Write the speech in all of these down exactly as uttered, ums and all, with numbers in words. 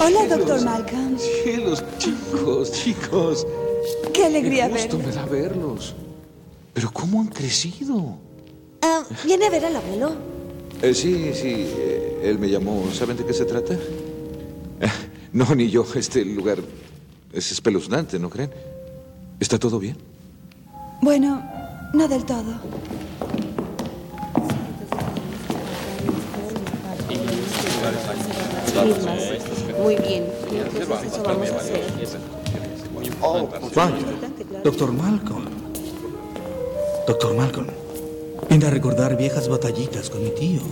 Hola, doctor Malcolm. Cielos, chicos, chicos. Qué alegría Qué gusto verlo. me da verlos. Pero ¿cómo han crecido? Ah, ¿viene a ver al abuelo? Eh, sí, sí, eh, él me llamó. ¿Saben de qué se trata? Eh, no, ni yo. Este lugar es espeluznante, ¿no creen? ¿Está todo bien? Bueno, no del todo. Muy bien. Entonces eso vamos a hacer. Vaya, doctor Malcolm. Doctor Malcolm. Vine a recordar viejas batallitas con mi tío.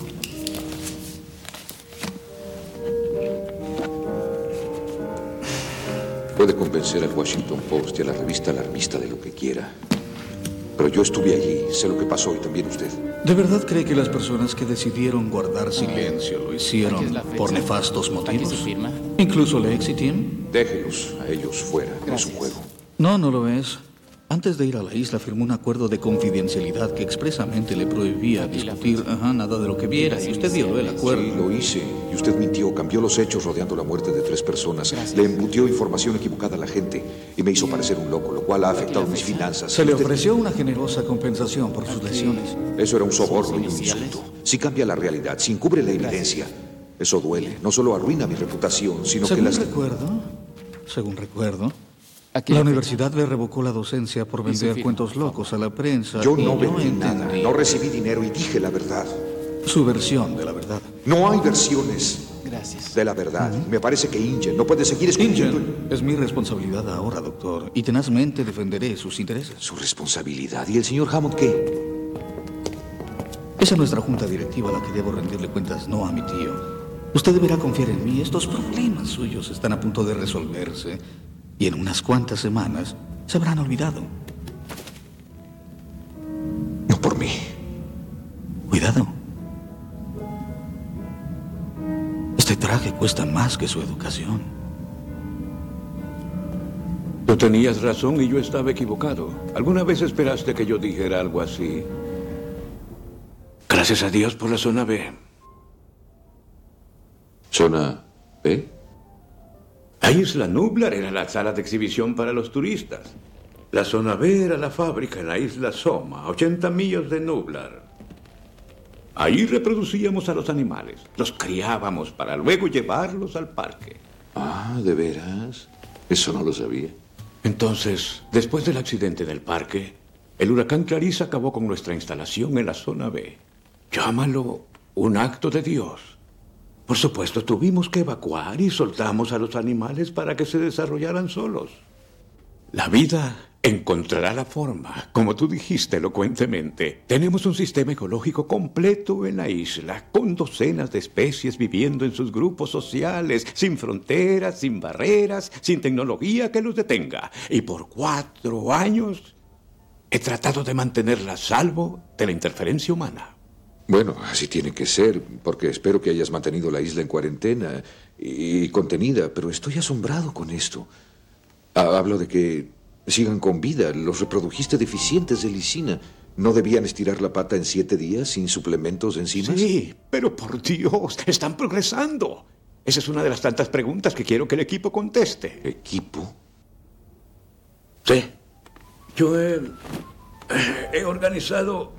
Puede convencer al Washington Post y a la revista alarmista de lo que quiera. Pero yo estuve allí, sé lo que pasó y también usted. ¿De verdad cree que las personas que decidieron guardar silencio lo hicieron por nefastos motivos? ¿Incluso Lex y Tim? Déjelos a ellos fuera, es un juego. No, no lo es. Antes de ir a la isla firmó un acuerdo de confidencialidad que expresamente le prohibía discutir ajá, nada de lo que viera y usted violó el acuerdo. Sí, lo hice. Y usted mintió, cambió los hechos rodeando la muerte de tres personas. Le embutió información equivocada a la gente y me hizo parecer un loco, lo cual ha afectado mis finanzas. Se le Usted- ofreció una generosa compensación por sus lesiones. Eso era un soborno y un insulto. Si cambia la realidad, si encubre la evidencia, eso duele. No solo arruina mi reputación, sino que Según las... recuerdo, según recuerdo, la universidad le revocó la docencia por vender cuentos locos a la prensa. Yo y no vendí nada, entendí no recibí dinero y dije la verdad. su versión de la verdad. No hay versiones de la verdad. Me parece que Ingen no puede seguir escondiendo... Ingen, es mi responsabilidad ahora, doctor, y tenazmente defenderé sus intereses. Su responsabilidad. ¿Y el señor Hammond qué? Es a nuestra junta directiva a la que debo rendirle cuentas, no a mi tío. Usted deberá confiar en mí. Estos problemas suyos están a punto de resolverse y en unas cuantas semanas se habrán olvidado. No por mí. Cuidado. Este traje cuesta más que su educación. Tú tenías razón y yo estaba equivocado. ¿Alguna vez esperaste que yo dijera algo así? Gracias a Dios por la zona B. ¿Zona B? La isla Nublar era la sala de exhibición para los turistas. La zona B era la fábrica en la isla Soma, a ochenta millas de Nublar. Ahí reproducíamos a los animales, los criábamos para luego llevarlos al parque. Ah, ¿de veras? Eso no lo sabía. Entonces, después del accidente en el parque, el huracán Clarissa acabó con nuestra instalación en la zona B. Llámalo un acto de Dios. Por supuesto, tuvimos que evacuar y soltamos a los animales para que se desarrollaran solos. La vida encontrará la forma, como tú dijiste elocuentemente. Tenemos un sistema ecológico completo en la isla, con docenas de especies viviendo en sus grupos sociales, sin fronteras, sin barreras, sin tecnología que los detenga. Y por cuatro años he tratado de mantenerla a salvo de la interferencia humana. Bueno, así tiene que ser, porque espero que hayas mantenido la isla en cuarentena y contenida, pero estoy asombrado con esto. Ah, Hablo de que sigan con vida. Los reprodujiste deficientes de lisina. ¿No debían estirar la pata en siete días sin suplementos de enzimas? Sí, pero por Dios, están progresando. Esa es una de las tantas preguntas que quiero que el equipo conteste. ¿Equipo? Sí. Yo he, he organizado